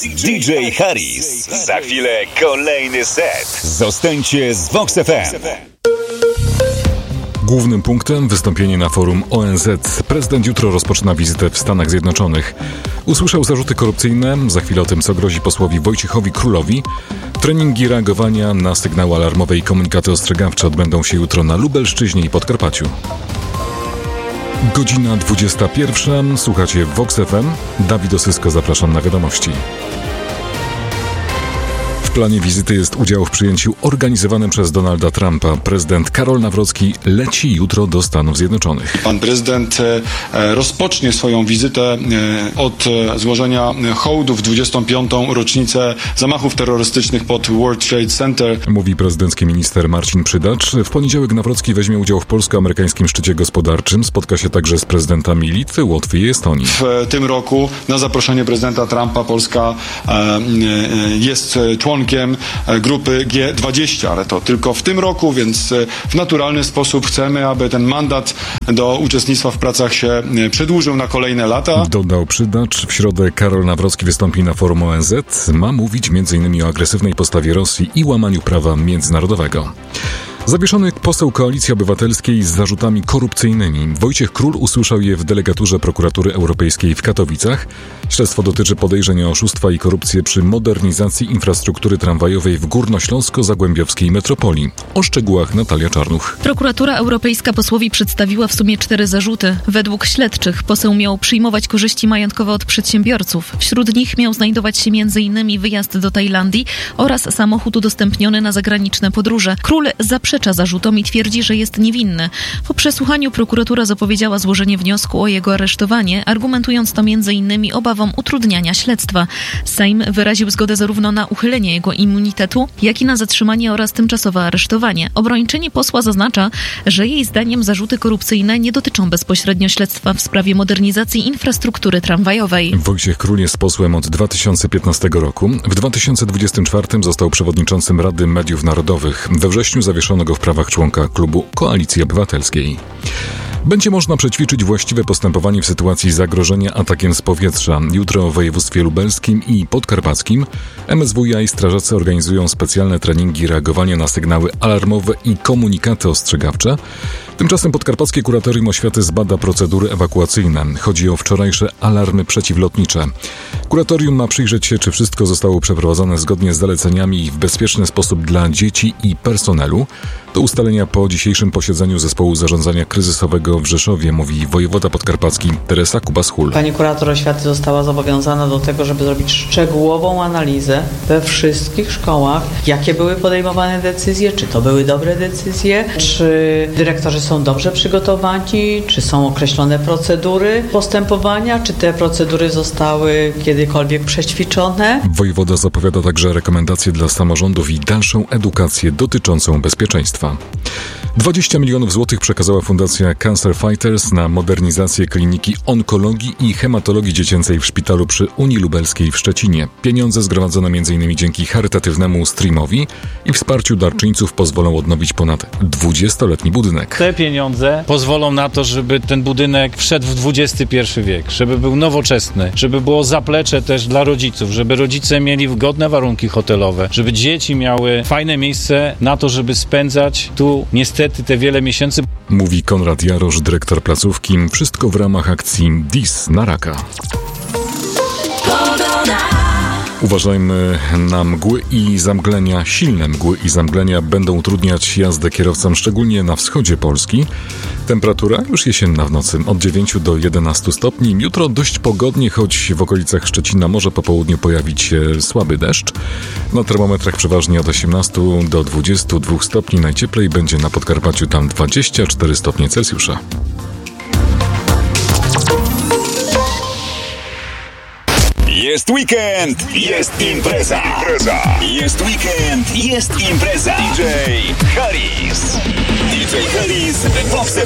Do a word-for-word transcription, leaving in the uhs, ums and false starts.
D J Harris. Za chwilę kolejny set. Zostańcie z Vox F M. Głównym punktem wystąpienie na forum O N Z. Prezydent jutro rozpoczyna wizytę w Stanach Zjednoczonych. Usłyszał zarzuty korupcyjne, za chwilę o tym, co grozi posłowi Wojciechowi Królowi. Treningi reagowania na sygnały alarmowe i komunikaty ostrzegawcze odbędą się jutro na Lubelszczyźnie i Podkarpaciu. Godzina dwudziesta pierwsza. Słuchacie Vox F M. Dawid Osysko, zapraszam na wiadomości. W planie wizyty jest udział w przyjęciu organizowanym przez Donalda Trumpa. Prezydent Karol Nawrocki leci jutro do Stanów Zjednoczonych. Pan prezydent rozpocznie swoją wizytę od złożenia hołdu w dwudziestą piątą rocznicę zamachów terrorystycznych pod World Trade Center. Mówi prezydencki minister Marcin Przydacz. W poniedziałek Nawrocki weźmie udział w polsko-amerykańskim szczycie gospodarczym. Spotka się także z prezydentami Litwy, Łotwy i Estonii. W tym roku na zaproszenie prezydenta Trumpa Polska jest członkiem grupy G dwadzieścia, ale to tylko w tym roku, więc w naturalny sposób chcemy, aby ten mandat do uczestnictwa w pracach się przedłużył na kolejne lata. Dodał Przydacz. W środę Karol Nawrocki wystąpi na forum O N Z. Ma mówić między innymi o agresywnej postawie Rosji i łamaniu prawa międzynarodowego. Zawieszony poseł Koalicji Obywatelskiej z zarzutami korupcyjnymi. Wojciech Król usłyszał je w delegaturze Prokuratury Europejskiej w Katowicach. Śledztwo dotyczy podejrzeń o oszustwa i korupcję przy modernizacji infrastruktury tramwajowej w górnośląsko-zagłębiowskiej metropolii. O szczegółach Natalia Czarnuch. Prokuratura Europejska posłowi przedstawiła w sumie cztery zarzuty. Według śledczych poseł miał przyjmować korzyści majątkowe od przedsiębiorców. Wśród nich miał znajdować się między innymi wyjazd do Tajlandii oraz samochód udostępniony na zagraniczne podróże. Król zaprzecza zarzutom i twierdzi, że jest niewinny. Po przesłuchaniu prokuratura zapowiedziała złożenie wniosku o jego aresztowanie, argumentując to między innymi obawą utrudniania śledztwa. Sejm wyraził zgodę zarówno na uchylenie jego immunitetu, jak i na zatrzymanie oraz tymczasowe aresztowanie. Obrończyni posła zaznacza, że jej zdaniem zarzuty korupcyjne nie dotyczą bezpośrednio śledztwa w sprawie modernizacji infrastruktury tramwajowej. Wojciech Król jest posłem od dwa tysiące piętnastego roku. W dwa tysiące dwudziestym czwartym został przewodniczącym Rady Mediów Narodowych. We wrześniu zawieszono go w prawach członka klubu Koalicji Obywatelskiej. Będzie można przećwiczyć właściwe postępowanie w sytuacji zagrożenia atakiem z powietrza. Jutro w województwie lubelskim i podkarpackim M S W iA i strażacy organizują specjalne treningi reagowania na sygnały alarmowe i komunikaty ostrzegawcze. Tymczasem Podkarpackie Kuratorium Oświaty zbada procedury ewakuacyjne. Chodzi o wczorajsze alarmy przeciwlotnicze. Kuratorium ma przyjrzeć się, czy wszystko zostało przeprowadzone zgodnie z zaleceniami i w bezpieczny sposób dla dzieci i personelu. Do ustalenia po dzisiejszym posiedzeniu Zespołu Zarządzania Kryzysowego w Rzeszowie, mówi wojewoda podkarpacki Teresa Kubas-Hul. Pani kurator oświaty została zobowiązana do tego, żeby zrobić szczegółową analizę we wszystkich szkołach, jakie były podejmowane decyzje, czy to były dobre decyzje, czy dyrektorzy są dobrze przygotowani, czy są określone procedury postępowania, czy te procedury zostały kiedykolwiek przećwiczone. Wojewoda zapowiada także rekomendacje dla samorządów i dalszą edukację dotyczącą bezpieczeństwa. dwadzieścia milionów złotych przekazała Fundacja Cancer Fighters na modernizację kliniki onkologii i hematologii dziecięcej w szpitalu przy Unii Lubelskiej w Szczecinie. Pieniądze zgromadzone m in dzięki charytatywnego streamowi i wsparciu darczyńców pozwolą odnowić ponad dwudziestoletni budynek. Te pieniądze pozwolą na to, żeby ten budynek wszedł w dwudziesty pierwszy wiek, żeby był nowoczesny, żeby było zaplecze też dla rodziców, żeby rodzice mieli godne warunki hotelowe, żeby dzieci miały fajne miejsce na to, żeby spędzać tu niestety te wiele miesięcy. Mówi Konrad Jarosz, dyrektor placówki. Wszystko w ramach akcji D I S na raka. Uważajmy na mgły i zamglenia. Silne mgły i zamglenia będą utrudniać jazdę kierowcom, szczególnie na wschodzie Polski. Temperatura już jesienna w nocy od dziewięciu do jedenastu stopni. Jutro dość pogodnie, choć w okolicach Szczecina może po południu pojawić się słaby deszcz. Na termometrach przeważnie od osiemnastu do dwudziestu dwóch stopni. Najcieplej będzie na Podkarpaciu, tam dwadzieścia cztery stopnie Celsjusza. Jest weekend, jest impreza. impreza. Jest weekend, jest impreza. D J Harris. D J Harris w Vox